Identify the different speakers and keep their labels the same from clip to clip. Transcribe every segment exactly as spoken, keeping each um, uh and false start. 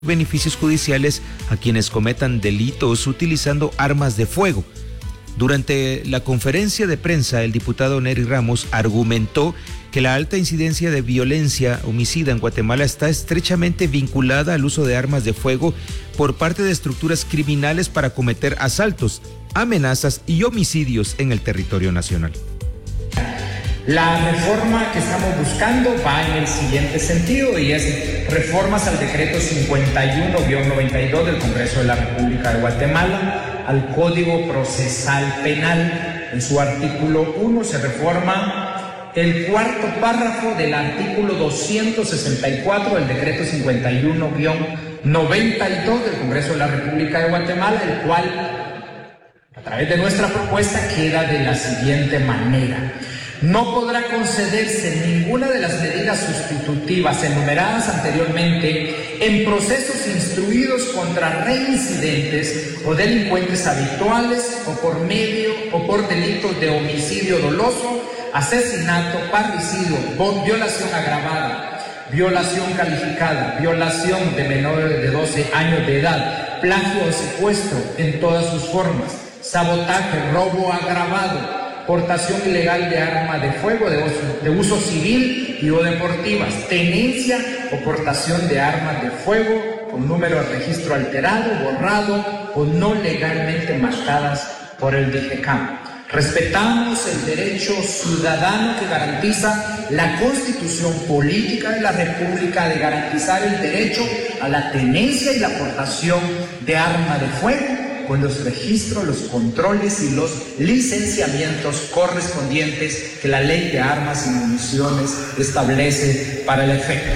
Speaker 1: beneficios judiciales a quienes cometan delitos utilizando armas de fuego. Durante la conferencia de prensa, el diputado Nery Ramos argumentó que la alta incidencia de violencia homicida en Guatemala está estrechamente vinculada al uso de armas de fuego por parte de estructuras criminales para cometer asaltos, amenazas y homicidios en el territorio nacional.
Speaker 2: La reforma que estamos buscando va en el siguiente sentido y es reformas al decreto cincuenta y uno guión noventa y dos del Congreso de la República de Guatemala, al Código Procesal Penal. En su artículo uno se reforma el cuarto párrafo del artículo doscientos sesenta y cuatro del decreto cincuenta y uno guión noventa y dos del Congreso de la República de Guatemala, el cual, a través de nuestra propuesta, queda de la siguiente manera. No podrá concederse ninguna de las medidas sustitutivas enumeradas anteriormente en procesos instruidos contra reincidentes o delincuentes habituales o por medio o por delitos de homicidio doloso, asesinato, parricidio, violación agravada, violación calificada, violación de menores de doce años de edad, plagio o secuestro en todas sus formas, sabotaje, robo agravado, portación ilegal de arma de fuego de uso, de uso civil y o deportivas, tenencia o portación de armas de fuego con número de registro alterado, borrado o no legalmente marcadas por el D G C A M. Respetamos el derecho ciudadano que garantiza la Constitución Política de la República de garantizar el derecho a la tenencia y la portación de arma de fuego, con los registros, los controles y los licenciamientos correspondientes que la Ley de Armas y Municiones establece para el efecto.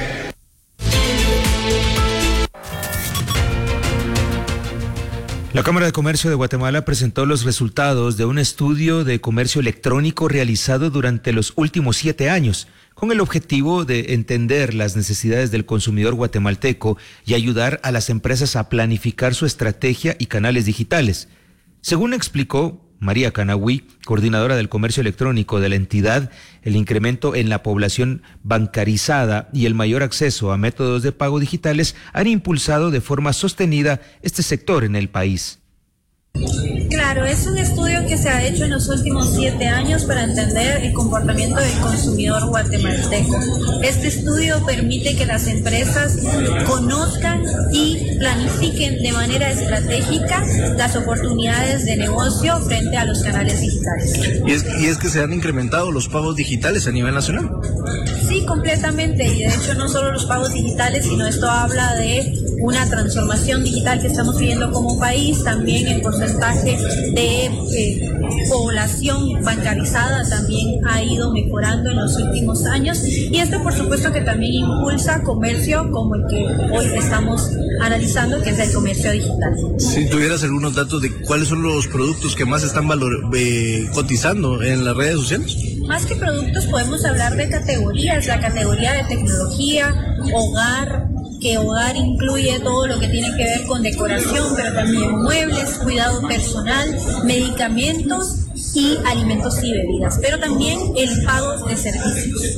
Speaker 1: La Cámara de Comercio de Guatemala presentó los resultados de un estudio de comercio electrónico realizado durante los últimos siete años, con el objetivo de entender las necesidades del consumidor guatemalteco y ayudar a las empresas a planificar su estrategia y canales digitales. Según explicó María Canahui, coordinadora del comercio electrónico de la entidad, el incremento en la población bancarizada y el mayor acceso a métodos de pago digitales han impulsado de forma sostenida este sector en el país.
Speaker 3: Claro, es un estudio que se ha hecho en los últimos siete años para entender el comportamiento del consumidor guatemalteco. Este estudio permite que las empresas conozcan y planifiquen de manera estratégica las oportunidades de negocio frente a los canales digitales.
Speaker 4: ¿Y es, y es que se han incrementado los pagos digitales a nivel nacional?
Speaker 3: Sí, completamente, y de hecho no solo los pagos digitales, sino esto habla de una transformación digital que estamos viviendo como país. También el porcentaje de eh, población bancarizada también ha ido mejorando en los últimos años, y esto por supuesto que también impulsa comercio como el que hoy estamos analizando, que es el comercio digital.
Speaker 4: Si tuvieras algunos datos de cuáles son los productos que más están valor, eh, cotizando en las redes sociales.
Speaker 3: Más que productos podemos hablar de categorías, la categoría de tecnología, hogar, que hogar incluye todo lo que tiene que ver con decoración, pero también muebles, cuidado personal, medicamentos y alimentos y bebidas, pero también el pago de servicios.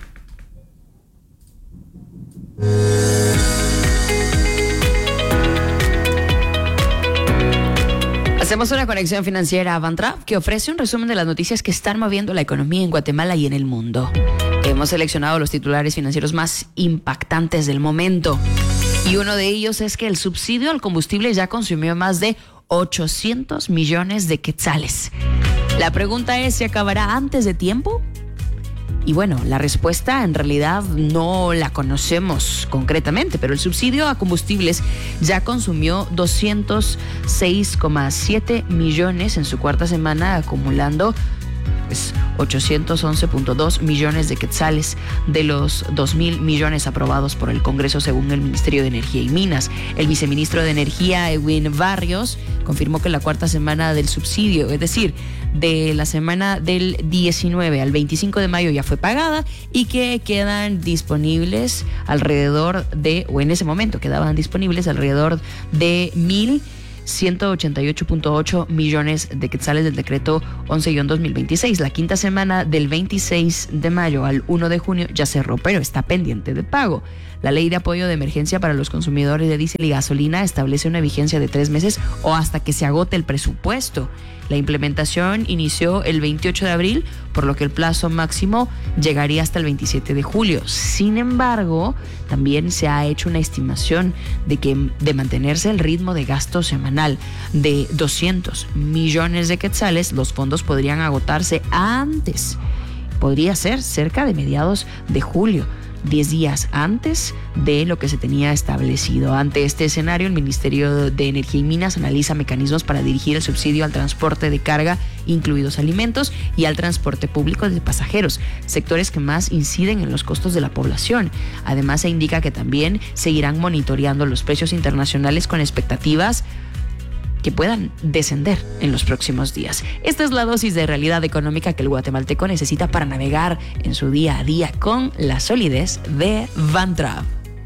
Speaker 5: Hacemos una conexión financiera a Bantrap, que ofrece un resumen de las noticias que están moviendo la economía en Guatemala y en el mundo. Hemos seleccionado los titulares financieros más impactantes del momento. Y uno de ellos es que el subsidio al combustible ya consumió más de ochocientos millones de quetzales. La pregunta es, ¿se acabará antes de tiempo? Y bueno, la respuesta en realidad no la conocemos concretamente, pero el subsidio a combustibles ya consumió doscientos seis coma siete millones en su cuarta semana, acumulando pues, ochocientos once punto dos millones de quetzales de los dos mil millones aprobados por el Congreso, según el Ministerio de Energía y Minas. El viceministro de Energía, Edwin Barrios, confirmó que la cuarta semana del subsidio, es decir, de la semana del diecinueve al veinticinco de mayo, ya fue pagada y que quedan disponibles alrededor de, o en ese momento quedaban disponibles alrededor de mil ciento ochenta y ocho punto ocho millones de quetzales del decreto once guión dos mil veintiséis. La quinta semana del veintiséis de mayo al uno de junio ya cerró, pero está pendiente de pago. La ley de apoyo de emergencia para los consumidores de diésel y gasolina establece una vigencia de tres meses o hasta que se agote el presupuesto. La implementación inició el veintiocho de abril, por lo que el plazo máximo llegaría hasta el veintisiete de julio. Sin embargo, también se ha hecho una estimación de que de mantenerse el ritmo de gasto semanal de doscientos millones de quetzales, los fondos podrían agotarse antes. Podría ser cerca de mediados de julio, diez días antes de lo que se tenía establecido. Ante este escenario, el Ministerio de Energía y Minas analiza mecanismos para dirigir el subsidio al transporte de carga, incluidos alimentos, y al transporte público de pasajeros, sectores que más inciden en los costos de la población. Además, se indica que también seguirán monitoreando los precios internacionales con expectativas que puedan descender en los próximos días. Esta es la dosis de realidad económica que el guatemalteco necesita para navegar en su día a día con la solidez de Vantrav.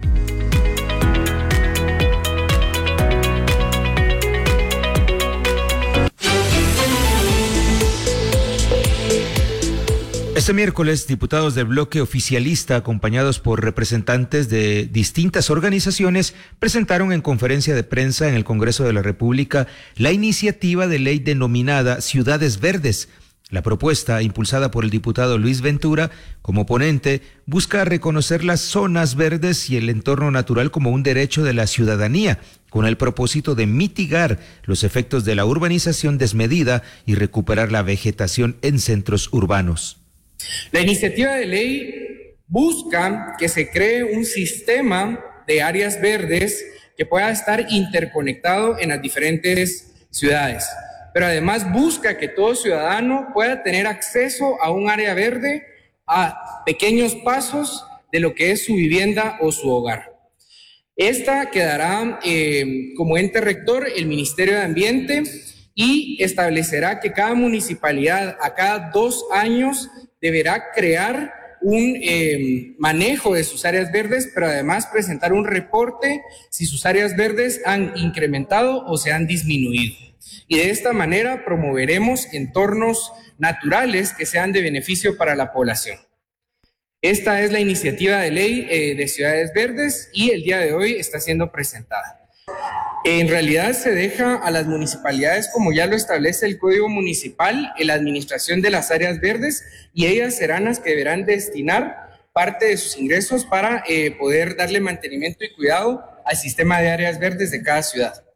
Speaker 1: Este miércoles, diputados del bloque oficialista, acompañados por representantes de distintas organizaciones, presentaron en conferencia de prensa en el Congreso de la República la iniciativa de ley denominada Ciudades Verdes. La propuesta, impulsada por el diputado Luis Ventura, como ponente, busca reconocer las zonas verdes y el entorno natural como un derecho de la ciudadanía, con el propósito de mitigar los efectos de la urbanización desmedida y recuperar la vegetación en centros urbanos.
Speaker 2: La iniciativa de ley busca que se cree un sistema de áreas verdes que pueda estar interconectado en las diferentes ciudades, pero además busca que todo ciudadano pueda tener acceso a un área verde a pequeños pasos de lo que es su vivienda o su hogar. Esta quedará eh, como ente rector el Ministerio de Ambiente y establecerá que cada municipalidad a cada dos años deberá crear un eh, manejo de sus áreas verdes, pero además presentar un reporte si sus áreas verdes han incrementado o se han disminuido. Y de esta manera promoveremos entornos naturales que sean de beneficio para la población. Esta es la iniciativa de ley eh, de Ciudades Verdes y el día de hoy está siendo presentada. En realidad se deja a las municipalidades, como ya lo establece el Código Municipal, en la administración de las áreas verdes, y ellas serán las que deberán destinar parte de sus ingresos para eh, poder darle mantenimiento y cuidado al sistema de áreas verdes de cada ciudad.